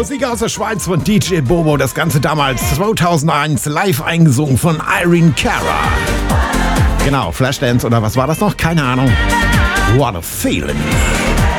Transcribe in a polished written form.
Musik aus der Schweiz von DJ Bobo. Das Ganze damals 2001 live eingesungen von Irene Cara. Genau, Flashdance oder was war das noch? Keine Ahnung. What a feeling.